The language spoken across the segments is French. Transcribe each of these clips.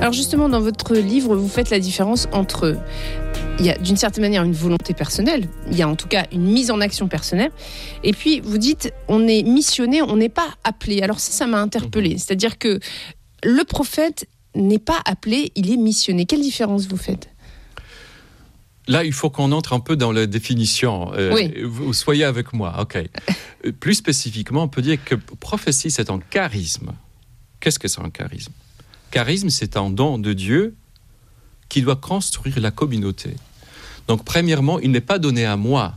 Alors justement, dans votre livre, vous faites la différence entre, il y a d'une certaine manière une volonté personnelle, il y a en tout cas une mise en action personnelle, et puis vous dites, on est missionné, on n'est pas appelé. Alors ça m'a interpellée, c'est-à-dire que le prophète n'est pas appelé, il est missionné. Quelle différence vous faites ? Là, il faut qu'on entre un peu dans la définition. Oui. Vous soyez avec moi, ok. Plus spécifiquement, on peut dire que prophétie, c'est un charisme. Qu'est-ce que c'est un charisme ? Charisme, c'est un don de Dieu qui doit construire la communauté. Donc, premièrement, il n'est pas donné à moi.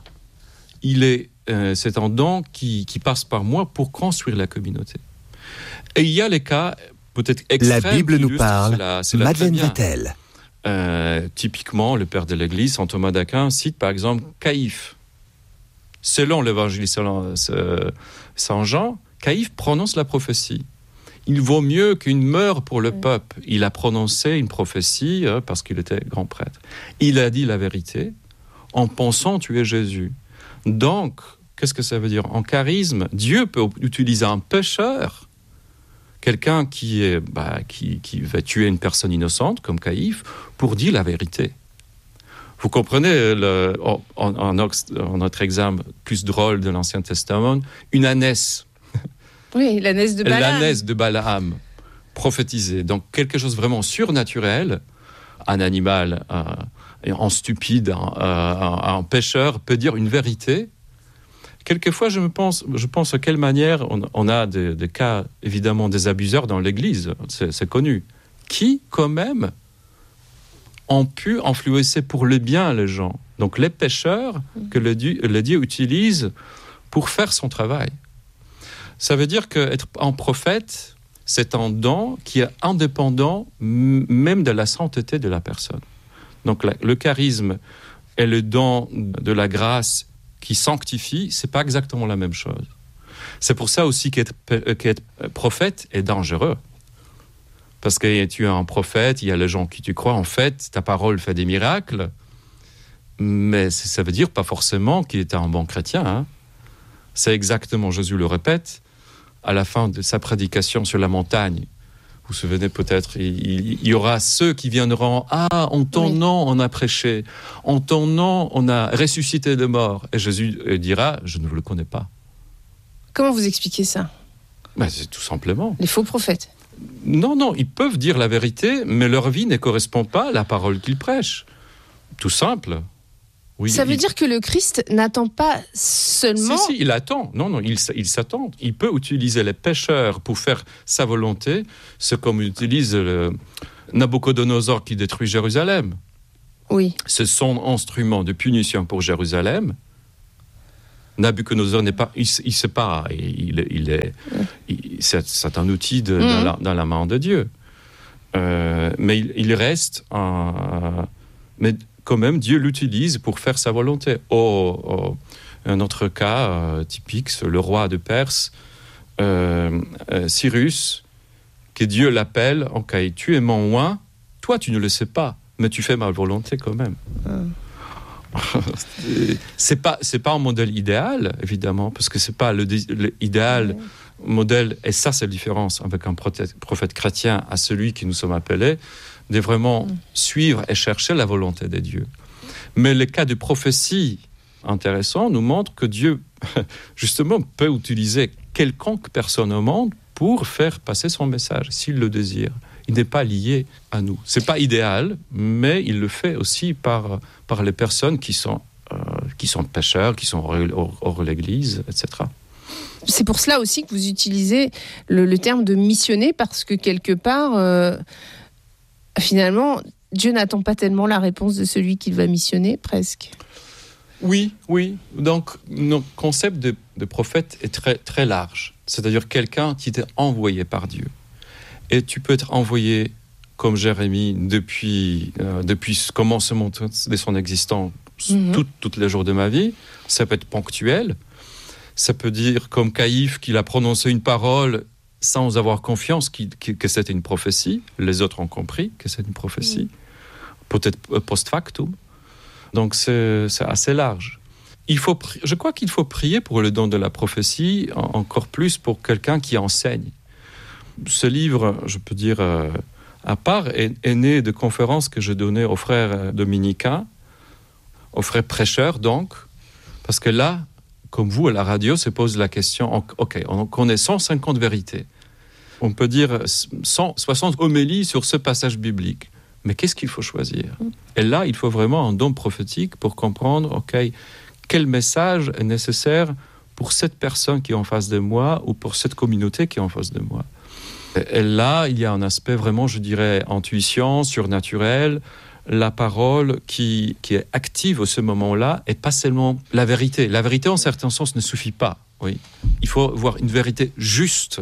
C'est un don qui passe par moi pour construire la communauté. Et il y a les cas peut-être extrêmes. La Bible nous parle. Madeleine Vatel. Typiquement, le père de l'Église, saint Thomas d'Aquin, cite par exemple Caïphe. Selon l'évangile selon Saint Jean, Caïphe prononce la prophétie. Il vaut mieux qu'il meure pour le peuple. Il a prononcé une prophétie parce qu'il était grand prêtre. Il a dit la vérité en pensant tuer Jésus. Donc, qu'est-ce que ça veut dire ? En charisme, Dieu peut utiliser un pécheur, quelqu'un qui va tuer une personne innocente, comme Caïphe, pour dire la vérité. Vous comprenez, en notre exemple plus drôle de l'Ancien Testament, une ânesse. Oui, l'ânesse de Balaam. L'ânesse de Balaam, prophétisée. Donc, quelque chose vraiment surnaturel, un animal, un stupide, un pécheur peut dire une vérité. Quelquefois, je pense à quelle manière on a des cas, évidemment, des abuseurs dans l'Église, c'est connu, qui, quand même, ont pu influencer pour le bien les gens. Donc, les pécheurs que le Dieu utilise pour faire son travail. Ça veut dire qu'être un prophète, c'est un don qui est indépendant même de la sainteté de la personne. Donc, le charisme et le don de la grâce qui sanctifie, c'est pas exactement la même chose. C'est pour ça aussi qu'être prophète est dangereux. Parce que tu es un prophète, il y a les gens qui tu crois, en fait, ta parole fait des miracles, mais ça veut dire pas forcément qu'il était un bon chrétien. Hein. C'est exactement, Jésus le répète, à la fin de sa prédication sur la montagne. Vous vous souvenez peut-être, il y aura ceux qui viendront « Ah, en ton nom, on a prêché. En ton nom, on a ressuscité de morts. » Et Jésus dira « Je ne vous le connais pas. » Comment vous expliquez ça ? C'est tout simplement. Les faux prophètes. Non, ils peuvent dire la vérité, mais leur vie ne correspond pas à la parole qu'ils prêchent. Tout simple. Oui, ça veut dire que le Christ n'attend pas seulement... Si, il attend. Non, il s'attend. Il peut utiliser les pécheurs pour faire sa volonté. C'est comme utilise Nabucodonosor qui détruit Jérusalem. Oui. C'est son instrument de punition pour Jérusalem. Nabucodonosor n'est pas... Il sait pas. C'est un outil dans la main de Dieu. Mais il reste... mais quand même, Dieu l'utilise pour faire sa volonté. Un autre cas typique, c'est le roi de Perse, Cyrus, que Dieu l'appelle, « Ok, tu es mon roi, toi tu ne le sais pas, mais tu fais ma volonté quand même. C'est pas un modèle idéal, évidemment, parce que c'est pas l'idéal modèle, et ça c'est la différence avec un prophète chrétien à celui qui nous sommes appelés, de vraiment suivre et chercher la volonté de Dieu. Mais les cas de prophétie intéressants nous montrent que Dieu, justement, peut utiliser quelconque personne au monde pour faire passer son message, s'il le désire. Il n'est pas lié à nous. C'est pas idéal, mais il le fait aussi par les personnes qui sont pécheurs, qui sont hors l'Église, etc. C'est pour cela aussi que vous utilisez le terme de missionner, parce que quelque part... Finalement, Dieu n'attend pas tellement la réponse de celui qu'il va missionner, presque. Oui. Donc, notre concept de prophète est très, très large. C'est-à-dire quelqu'un qui est envoyé par Dieu. Et tu peux être envoyé, comme Jérémie, depuis le commencement de son existence, tous les jours de ma vie. Ça peut être ponctuel. Ça peut dire, comme Caïphe, qu'il a prononcé une parole sans avoir confiance que c'était une prophétie. Les autres ont compris que c'est une prophétie. Peut-être post-factum. Donc, c'est assez large. Je crois qu'il faut prier pour le don de la prophétie, encore plus pour quelqu'un qui enseigne. Ce livre, je peux dire à part est né de conférences que je donnais aux frères dominicains, aux frères prêcheurs donc, parce que là, comme vous à la radio, se pose la question, ok, on connaît 150 vérités. On peut dire 160 homélies sur ce passage biblique. Mais qu'est-ce qu'il faut choisir ? Et là, il faut vraiment un don prophétique pour comprendre, ok, quel message est nécessaire pour cette personne qui est en face de moi ou pour cette communauté qui est en face de moi. Et là, il y a un aspect vraiment, je dirais, intuition, surnaturel, la parole qui est active à ce moment-là et pas seulement la vérité. La vérité, en certain sens, ne suffit pas. Oui. Il faut avoir une vérité juste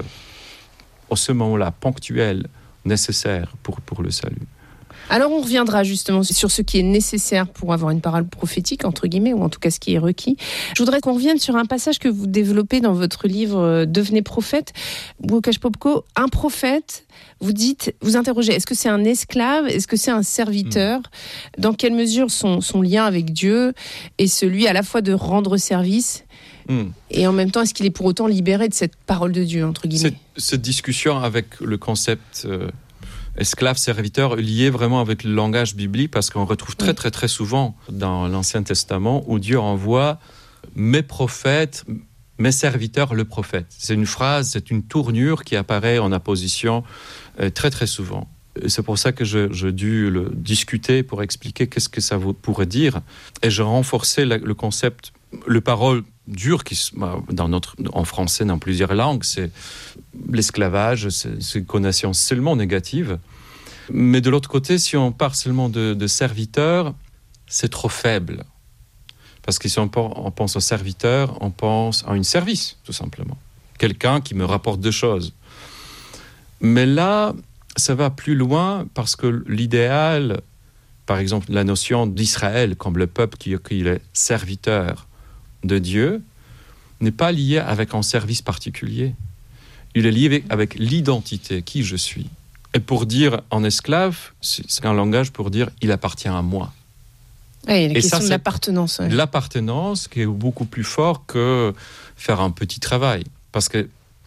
à ce moment-là, ponctuelle, nécessaire pour le salut. Alors on reviendra justement sur ce qui est nécessaire pour avoir une parole prophétique, entre guillemets, ou en tout cas ce qui est requis. Je voudrais qu'on revienne sur un passage que vous développez dans votre livre « Devenez prophète ». Łukasz Popko, un prophète, vous interrogez, est-ce que c'est un esclave ? Est-ce que c'est un serviteur ? Dans quelle mesure son lien avec Dieu est celui à la fois de rendre service et en même temps, est-ce qu'il est pour autant libéré de cette parole de Dieu, entre guillemets ? Cette discussion avec le concept... esclave-serviteur lié vraiment avec le langage biblique, parce qu'on retrouve très très très souvent dans l'Ancien Testament où Dieu envoie mes prophètes, mes serviteurs, le prophète. C'est une phrase, c'est une tournure qui apparaît en apposition très très souvent. C'est pour ça que j'ai dû le discuter pour expliquer qu'est-ce que ça pourrait dire. Et j'ai renforcé le concept, le parole dure qui en français dans plusieurs langues, c'est l'esclavage, c'est une connotation seulement négative. Mais de l'autre côté, si on parle seulement de serviteur, c'est trop faible. Parce que si on pense au serviteur, on pense à un service, tout simplement. Quelqu'un qui me rapporte des choses. Mais là, ça va plus loin parce que l'idéal, par exemple, la notion d'Israël comme le peuple qui est serviteur de Dieu, n'est pas lié avec un service particulier. Il est lié avec l'identité, qui je suis. Et pour dire en esclave, c'est un langage pour dire il appartient à moi. Il y a la question de l'appartenance. Ouais. L'appartenance qui est beaucoup plus fort que faire un petit travail. Parce que,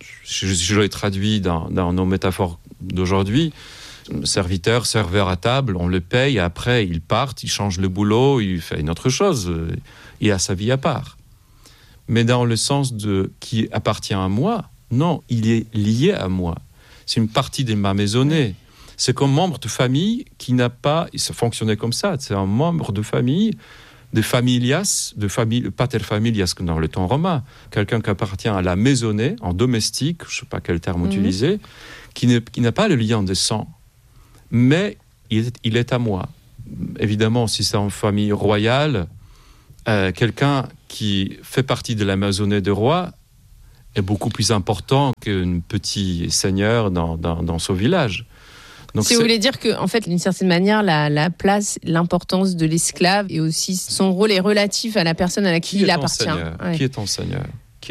je l'ai traduit dans nos métaphores d'aujourd'hui, serviteur, serveur à table, on le paye, et après il part, il change le boulot, il fait une autre chose, il a sa vie à part. Mais dans le sens de qui appartient à moi, non, il est lié à moi. C'est une partie de ma maisonnée. C'est comme membre de famille qui n'a pas... Ça fonctionnait comme ça. C'est un membre de famille, de familias, pater familias, dans le temps romain. Quelqu'un qui appartient à la maisonnée, en domestique, je ne sais pas quel terme utiliser, qui n'a pas le lien de sang. Mais il est à moi. Évidemment, si c'est en famille royale, quelqu'un qui fait partie de la maisonnée de roi est beaucoup plus important qu'un petit seigneur dans son village. Donc vous voulez dire qu'en fait, d'une certaine manière, la place, l'importance de l'esclave et aussi son rôle est relatif à la personne à laquelle il appartient. Qui est ton Seigneur ?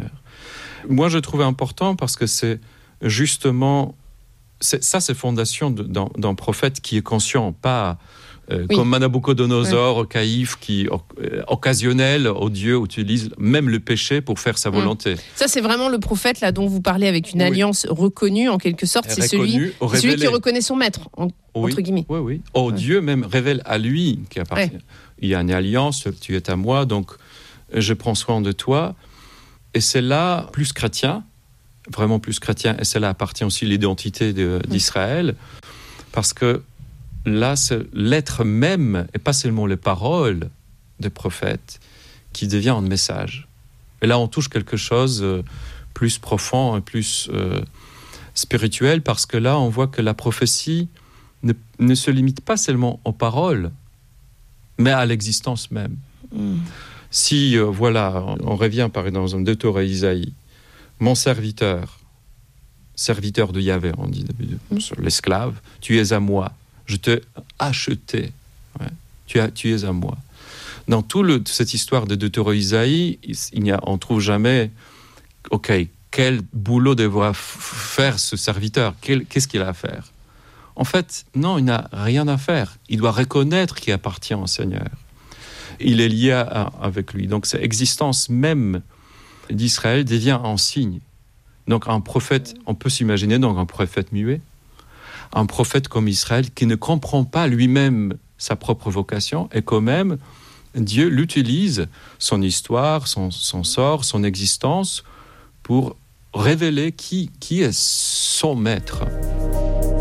Moi, je trouvais important parce que c'est justement... c'est fondation d'un prophète qui est conscient, pas... comme Nabucodonosor, Caïphe, qui occasionnel, Dieu utilise même le péché pour faire sa volonté. Ça, c'est vraiment le prophète là dont vous parlez avec une alliance reconnue, en quelque sorte. C'est celui qui reconnaît son maître, entre guillemets. Oui. Dieu même révèle à lui qui appartient. Il y a une alliance, tu es à moi, donc je prends soin de toi. Et c'est là plus chrétien, vraiment plus chrétien, et c'est là appartient aussi l'identité d'Israël, parce que là, c'est l'être même, et pas seulement les paroles des prophètes, qui devient un message. Et là, on touche quelque chose plus profond et plus spirituel, parce que là, on voit que la prophétie ne se limite pas seulement aux paroles, mais à l'existence même. Si, on revient par exemple dans un deux Torah Isaïe, mon serviteur de Yahvé, on dit sur l'esclave, tu es à moi. Je t'ai acheté. Tu es à moi. Dans toute cette histoire de Deutéro Isaïe, on ne trouve jamais, quel boulot devra faire ce serviteur ? Qu'est-ce qu'il a à faire ? En fait, non, il n'a rien à faire. Il doit reconnaître qu'il appartient au Seigneur. Il est lié avec lui. Donc, cette existence même d'Israël devient un signe. Donc, un prophète, on peut s'imaginer donc un prophète muet, un prophète comme Israël qui ne comprend pas lui-même sa propre vocation, et quand même, Dieu l'utilise, son histoire, son sort, son existence, pour révéler qui est son maître.